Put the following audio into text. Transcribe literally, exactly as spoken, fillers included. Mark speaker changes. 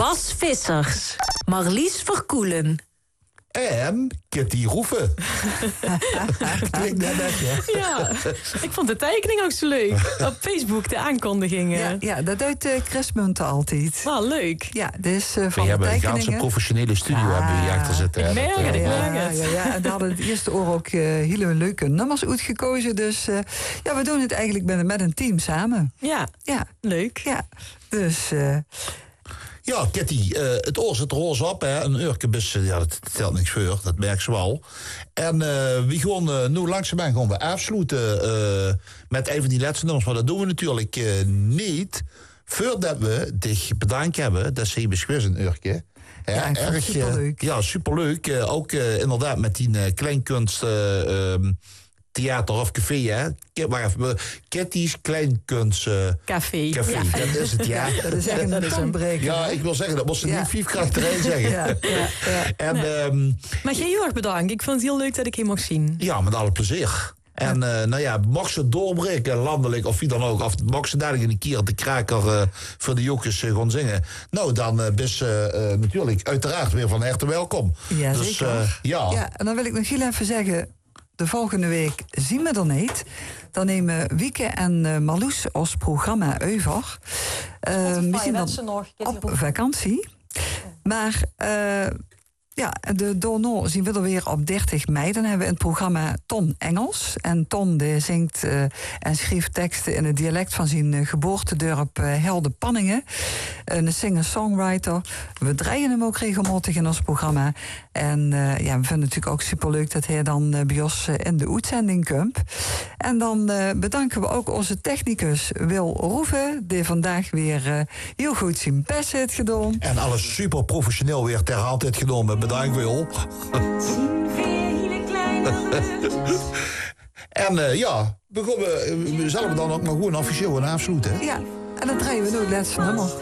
Speaker 1: Bas Vissers. Marlies Verkoelen.
Speaker 2: En Kitty Roeven. Klinkt net net, hè?
Speaker 3: Ja, ik vond de tekening ook zo leuk. Op Facebook, de aankondigingen.
Speaker 4: Ja, ja dat doet uh, Chris Munten altijd.
Speaker 3: Wel leuk.
Speaker 4: Ja, dus uh, van
Speaker 2: we
Speaker 4: de
Speaker 2: hebben een
Speaker 4: tekeningen...
Speaker 2: ganse professionele studio
Speaker 4: Ah,
Speaker 2: hebben we hier achter zitten.
Speaker 3: Ik merk het, ik
Speaker 4: Ja,
Speaker 3: merk het.
Speaker 4: ja, ja, en daar hadden het eerste oor ook uh, hele leuke nummers uitgekozen. Dus uh, ja, we doen het eigenlijk met, met een team samen.
Speaker 3: Ja,
Speaker 4: Ja,
Speaker 3: leuk.
Speaker 4: ja. Dus... Uh,
Speaker 2: Ja, Kitty, uh, het oor zit er roze op. Hè. Een uurkebus, ja, dat telt niks voor. Dat merk ze wel. En uh, we gaan uh, nu langzaam gaan we afsluiten uh, met een van die laatste nummers. Maar dat doen we natuurlijk uh, niet voordat we dich bedankt hebben. Dat ze beschwist een uurtje. Ja,
Speaker 4: ja,
Speaker 2: erg
Speaker 4: superleuk.
Speaker 2: Ja, superleuk. Uh, ook uh, inderdaad met die uh, kleinkunst... Uh, um, theater of café, hè? Wacht even, Kitty's Kleinkunst... Uh,
Speaker 3: Café.
Speaker 2: Café,
Speaker 3: Ja.
Speaker 2: dat is het, ja.
Speaker 4: dat is echt een, dat is een breker.
Speaker 2: Ja, ik wil zeggen, dat moest ze
Speaker 4: Ja.
Speaker 2: niet vijf karakterijen zeggen.
Speaker 4: Ja, ja, ja.
Speaker 2: En
Speaker 3: Nee.
Speaker 2: um,
Speaker 3: Maar jij heel erg bedankt. Ik vond het heel leuk dat ik hem mocht zien.
Speaker 2: ja, met alle plezier. En uh, nou ja, mocht ze doorbreken, landelijk of wie dan ook... of mocht ze dadelijk een keer de kraker uh, voor de joekjes uh, gaan zingen... nou, dan uh, ben ze uh, natuurlijk uiteraard weer van harte welkom.
Speaker 4: Ja,
Speaker 2: dus,
Speaker 4: zeker.
Speaker 2: Uh, ja.
Speaker 4: Ja, en dan wil ik nog heel even zeggen... de volgende week zien we er niet. Dan nemen Wieke en uh, Marloes ons programma over. Uh, we zien dan op vakantie. Maar uh, ja, de Dono zien we er weer op dertig mei. Dan hebben we in het programma Ton Engels. En Ton die zingt uh, en schreef teksten in het dialect van zijn uh, geboortedorp uh, Helden-Panningen. Uh, een singer-songwriter. We draaien hem ook regelmatig in ons programma. En uh, ja, we vinden het natuurlijk ook superleuk dat hij dan uh, bij ons uh, in de uitzending komt. En dan uh, bedanken we ook onze technicus Wil Roeven, die vandaag weer uh, heel goed zijn best heeft gedaan.
Speaker 2: En alles super professioneel weer ter hand heeft genomen. Bedankt, Wil. En uh, ja, we, gaan, we, we zullen dan ook maar gewoon officieel gaan afsluiten. Hè?
Speaker 4: Ja, en dan draaien we nu het laatste nummer.